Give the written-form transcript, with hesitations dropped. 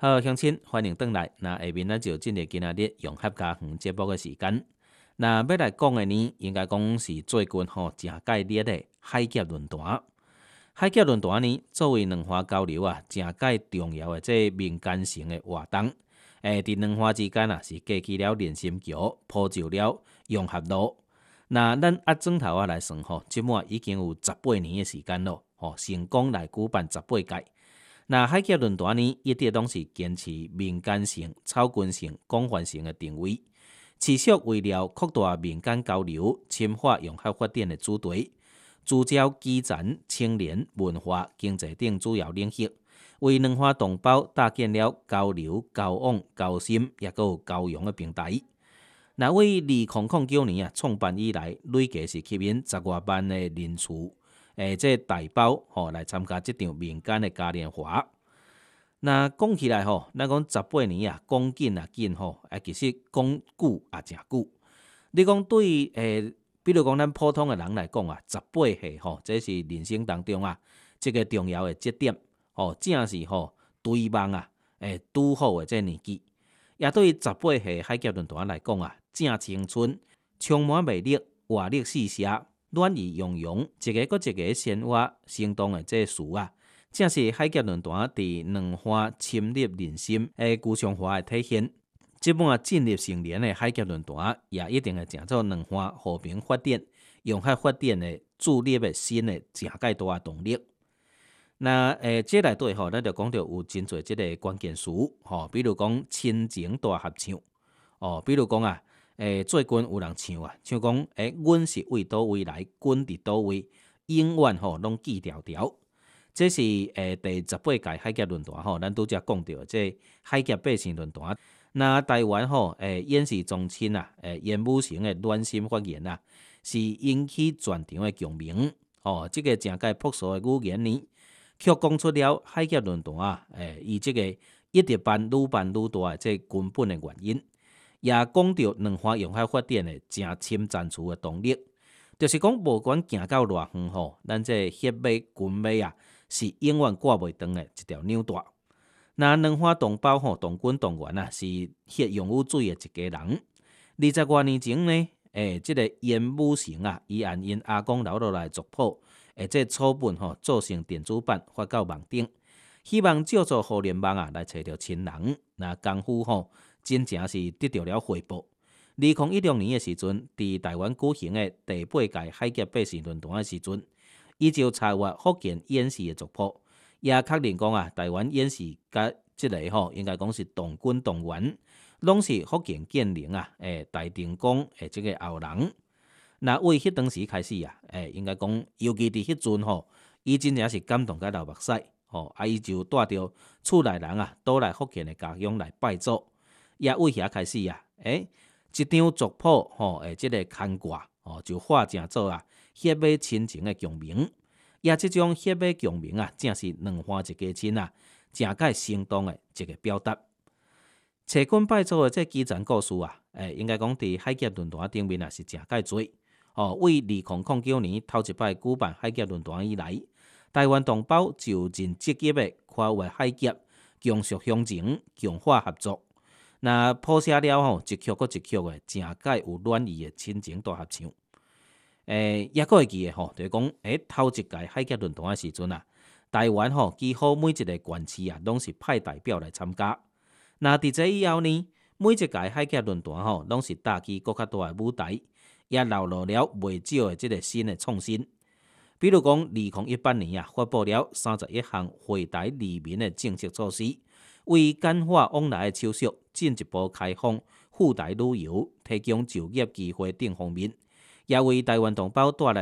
好，乡亲，欢迎回来。那下面咱就进入今仔日融合家园节目的时间。那要来讲的呢，应该讲是最近真界热的海峡论坛。海峡论坛呢，作为两岸交流真界重要的这民间性的活动。伫两岸之间是架起了连心桥，铺就了融合路。那咱转头来算即满已经有18年的时间咯。成功来举办18届。那海峡论坛呢，一直拢是坚持民间性、草根性、广泛性的定位，持续为了扩大民间交流、深化融合发展的主题，聚焦基层、青年、文化、经济等主要领域，为两岸同胞搭建了交流、交往、交心，也有交融的平台。那为2009年创办以来，累计是吸引10多万的人次。这大包来参加这场民间的嘉年华。那讲起来咱讲18年讲紧紧其实讲久也真久。你讲对比如讲咱普通的人来讲18岁这是人生当中这个重要的节点正是追梦拄好的这年纪。也对于18岁海峡论坛来讲正青春，充满魅力，活力四射。暖意洋洋，一个搁一个鲜活生动的这事正是海峡论坛伫两岸深入人心的具象化的体现。这本进入成年的海峡论坛，也一定会成做两岸和平发展、融合发展的助力的新的真介大的动力。那这内底咱就讲到有真侪这个关键词比如讲亲情大合唱比如讲最近有人唱像讲阮是为倒位来，阮伫倒位，永远拢记条条。这是第18届海峡论坛咱拄则讲到这海峡百姓论坛。那台湾演示中心严武成的暖心发言是引起全场的共鸣这个真介朴素的语言呢，却讲出了海峡论坛伊这个一直办愈大的这根本的原因。也讲到两岸融合发展的真深层次的动力，就是讲无管行到偌远咱这血马军马是永远挂袂长的一条纽带。那两岸同胞同军同源是血勇有水的一家人。20多年前呢，这个严武成伊按因阿公留落来族谱这草本做成电子版发到网顶，希望借助互联网来找到亲人。那功夫真正是得到了回报。2016年的时阵，伫台湾举行的第8届海峡百姓论坛的时阵，伊就查阅福建演示的族谱，也确认讲台湾演示甲这个应该讲是同根同源，拢是福建建宁大定宫这个后人。那为迄当时开始应该讲，尤其伫迄阵伊真正是感动甲流目屎伊就带着厝内人倒来福建的家乡来拜祖。也为遐开始一张族谱这个牵挂就化成做血脉亲情的共鸣。也这种血脉共鸣正是两岸一家亲真介生动的一个表达。找君拜祖的这基层故事应该讲伫海峡论坛顶面是真介多为2009年头一摆举办海峡论坛以来，台湾同胞就真积极的跨越海峡，共叙乡情，强化合作。那谱写了一曲搁一曲的真介有暖意的亲情大合唱。也搁会记的就是讲头一届海峡论坛的时阵台湾几乎每一个县市拢是派代表来参加。那伫这以后呢，每一届海峡论坛拢是搭起更较大的舞台，也流露了袂少的这个新的创新。比如讲2018年发布了31项惠台利民的政策措施，为简化往来的手续，进一步开放赴台旅游，提供就业机会等方面，也为台湾同胞带来